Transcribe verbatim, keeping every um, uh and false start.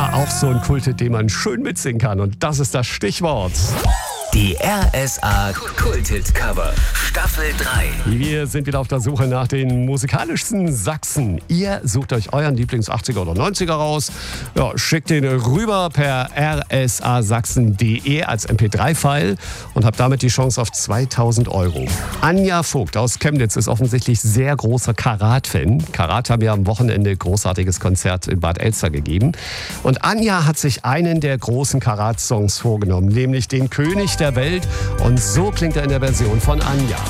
Ja, auch so ein Kulthit, den man schön mitsingen kann. Und das ist das Stichwort. Die R S A Kulthit-Cover Staffel drei. Wir sind wieder auf der Suche nach den musikalischsten Sachsen. Ihr sucht euch euren Lieblings-achtziger oder neunziger raus. Ja, schickt den rüber per r s a sachsen punkt d e als M P drei File und habt damit die Chance auf zweitausend Euro. Anja Vogt aus Chemnitz ist offensichtlich sehr großer Karat-Fan. Karat haben ja am Wochenende großartiges Konzert in Bad Elster gegeben. Und Anja hat sich einen der großen Karat-Songs vorgenommen, nämlich den König der Welt. Und so klingt er in der Version von Anja.